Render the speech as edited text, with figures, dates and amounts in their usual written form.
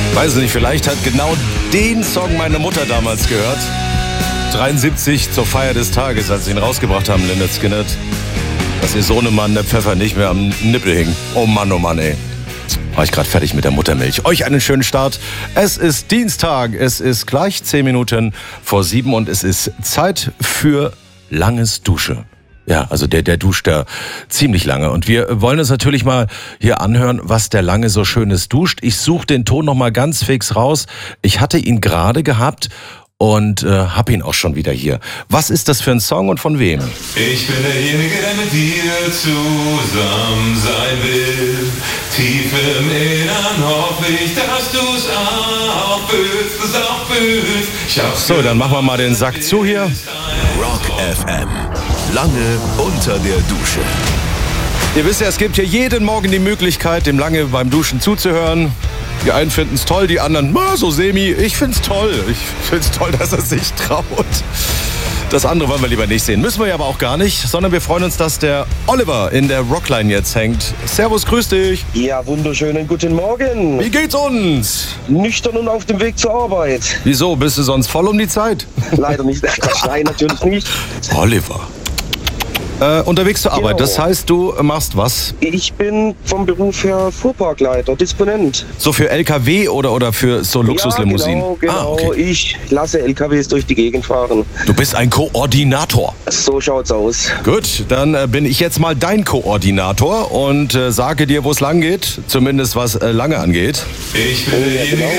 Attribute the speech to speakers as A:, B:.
A: Weiß nicht, vielleicht hat genau den Song meine Mutter damals gehört. 73 zur Feier des Tages, als sie ihn rausgebracht haben, Lynyrd Skynyrd. Dass ihr Sohnemann der Pfeffer nicht mehr am Nippel hing. Oh Mann, ey. War ich gerade fertig mit der Muttermilch. Euch einen schönen Start. Es ist Dienstag, es ist gleich 10 Minuten vor 7 und es ist Zeit für langes Dusche. Ja, also der duscht da ziemlich lange. Und wir wollen uns natürlich mal hier anhören, was der Lange so Schönes duscht. Ich suche den Ton noch mal ganz fix raus. Ich hatte ihn gerade gehabt und hab ihn auch schon wieder hier. Was ist das für ein Song und von wem?
B: Ich bin derjenige, der mit dir zusammen sein will. Tief im Innern hoffe ich, dass du's auch fühlst,
A: So, dann machen wir mal den Sack zu hier.
C: Rock FM. Lange unter der Dusche.
A: Ihr wisst ja, es gibt hier jeden Morgen die Möglichkeit, dem Lange beim Duschen zuzuhören. Die einen finden es toll, die anderen, so semi. Ich find's toll. Ich find's toll, dass er sich traut. Das andere wollen wir lieber nicht sehen. Müssen wir ja aber auch gar nicht, sondern wir freuen uns, dass der Oliver in der Rockline jetzt hängt. Servus, grüß dich.
D: Ja, wunderschönen guten Morgen.
A: Wie geht's uns?
D: Nüchtern und auf dem Weg zur Arbeit.
A: Wieso? Bist du sonst voll um die Zeit?
D: Leider nicht. Nein, natürlich nicht.
A: Oliver. Unterwegs zur Arbeit,
D: Genau.
A: Das heißt, du machst was?
D: Ich bin vom Beruf her Fuhrparkleiter, Disponent.
A: So für LKW oder für so Luxuslimousinen?
D: Ja, genau.
A: Okay.
D: Ich lasse LKWs durch die Gegend fahren.
A: Du bist ein Koordinator.
D: So schaut's aus.
A: Gut, dann bin ich jetzt mal dein Koordinator und sage dir, wo es lang geht, zumindest was Lange angeht.
B: Ich bin derjenige,